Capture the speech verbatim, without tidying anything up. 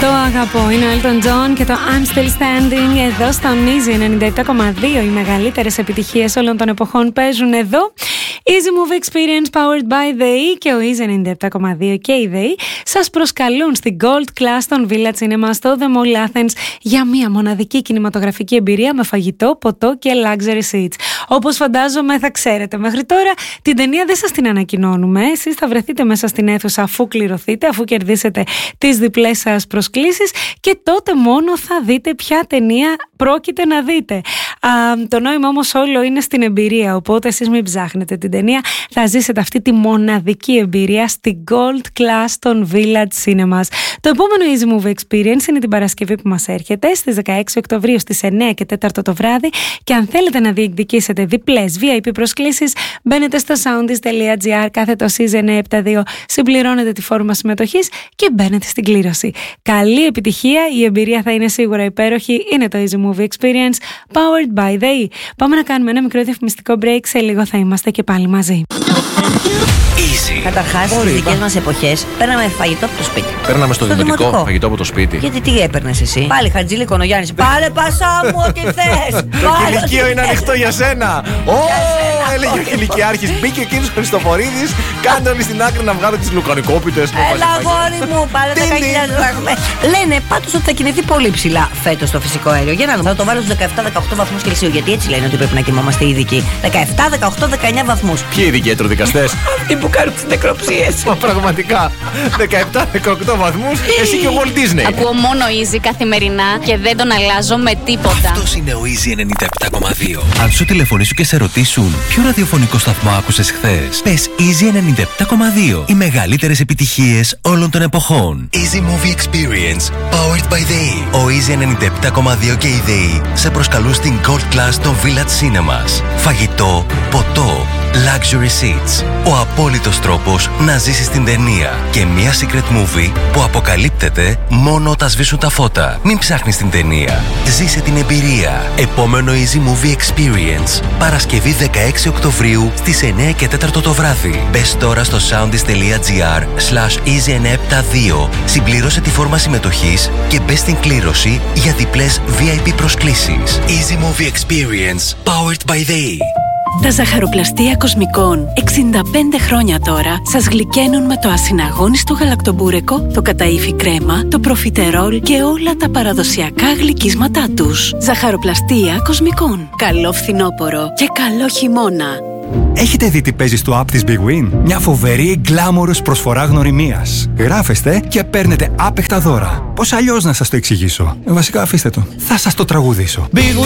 Το αγαπώ, είναι ο Elton John και το I'm Still Standing εδώ στο Easy ενενήντα επτά κόμμα δύο. Οι μεγαλύτερες επιτυχίες όλων των εποχών παίζουν εδώ. Easy Movie Experience powered by the E και ο Easy ενενήντα επτά κόμμα δύο και η the E σας προσκαλούν στην Gold Class των Villa Cinema στο The Mall Athens για μια μοναδική κινηματογραφική εμπειρία με φαγητό, ποτό και luxury seats. Όπως φαντάζομαι θα ξέρετε μέχρι τώρα, την ταινία δεν σας την ανακοινώνουμε. Εσείς θα βρεθείτε μέσα στην αίθουσα αφού κληρωθείτε, αφού κερδίσετε τις διπλές σας προσκλήσεις και τότε μόνο θα δείτε ποια ταινία πρόκειται να δείτε. Α, το νόημα όμως όλο είναι στην εμπειρία, οπότε εσείς μην ψάχνετε την ταινία, θα ζήσετε αυτή τη μοναδική εμπειρία στη Gold Class των Village Cinemas. Το επόμενο Easy Movie Experience είναι την Παρασκευή που μας έρχεται στις δεκαέξι Οκτωβρίου στις εννιά και τέσσερα το βράδυ και αν θέλετε να διεκδικήσετε διπλές βι άι πι προσκλήσεις μπαίνετε στο soundis τελεία gr κάθετο Easy εννιακόσια εβδομήντα δύο, συμπληρώνετε τη φόρμα συμμετοχής και μπαίνετε στην κλήρωση. Καλή επιτυχία, η εμπειρία θα είναι σίγουρα υπέροχη, είναι το Easy Movie Experience powered by the E. Πάμε να κάνουμε ένα μικρό διαφημιστικό break, σε λίγο θα είμαστε και πάλι μαζί. Καταρχάς, στις δικές μας εποχές παίρναμε φαγητό από το σπίτι. Παίρναμε στο, στο δημοτικό, δημοτικό φαγητό από το σπίτι. Γιατί τι έπαιρνες εσύ? Πάλι Χατζήλη Κονογιάννης. Πάρε πασά μου ό,τι θες. Το κηλικείο είναι ανοιχτό για σένα. Ω, έλεγε ο κηλικιάρχης. Μπήκε ο κύριος Χριστοφορίδης. Κάντε όλοι στην άκρη να βγάλω τις λουκανικόπιτες. Έλα αγόρι μου, πάρε δέκα χιλιάδες δραχμές. Λένε πάντως ότι θα κινηθεί πολύ ψηλά φέτος το φυσικό αέριο. Για να δούμε, θα το βάλω στους δεκαεπτά με δεκαοκτώ βαθμούς Κελσίου. Γιατί έτσι λένε ότι πρέπει να κοιμόμαστε ειδικοί. δεκαεπτά, δεκαοκτώ, δεκαεννιά βαθμούς. Ποιοι ειδικοί ιατροδικαστές? Αυτοί που κάνουν τις νεκροψίες. Μα πραγματικά. δεκαεπτά με δεκαοκτώ βαθμούς, εσύ και ο Walt Disney. Ακούω μόνο Easy καθημερινά και δεν τον αλλάζω με τίποτα. Αυτός είναι ο Easy ενενήντα επτά κόμμα δύο. Αν σου τηλεφωνήσουν και σε ρωτήσουν ποιο ραδιοφωνικό σταθμό άκουσες χθες, πες Easy ενενήντα επτά κόμμα δύο. Οι μεγαλύτερες επιτυχίες όλων των εποχών. Easy Movie Experience powered by the E. Ο Easy ενενήντα επτά κόμμα δύο και η the E σε προσκαλούν στην Gold Class των Village Cinemas. Φαγητό, ποτό, luxury seats. Ο απόλυτος τρόπος να ζήσεις την ταινία και μια secret movie που αποκαλύπτεται μόνο όταν σβήσουν τα φώτα. Μην ψάχνεις την ταινία. Ζήσε την εμπειρία. Επόμενο Easy Movie Experience. Παρασκευή δεκαέξι Οκτωβρίου στις εννιά και τέσσερα το βράδυ. Μπες τώρα στο soundis τελεία gr slash easy εννιακόσια εβδομήντα δύο, συμπληρώσε τη φόρμα συμμετοχής και μπες στην κλήρωση για διπλές βι άι πι προσκλήσεις. Easy Movie Experience powered by the E. Τα ζαχαροπλαστεία Κοσμικών, εξήντα πέντε χρόνια τώρα, σας γλυκαίνουν με το ασυναγώνιστο γαλακτομπούρεκο, το καταΐφι κρέμα, το προφιτερόλ και όλα τα παραδοσιακά γλυκίσματά τους. Ζαχαροπλαστεία Κοσμικών. Καλό φθινόπωρο και καλό χειμώνα. Έχετε δει τι παίζει στο app της Big Win? Μια φοβερή glamorous προσφορά γνωριμίας. Γράφεστε και παίρνετε άπεχτα δώρα. Πώς αλλιώς να σας το εξηγήσω? Ε, βασικά αφήστε το. Θα σας το τραγουδήσω. Big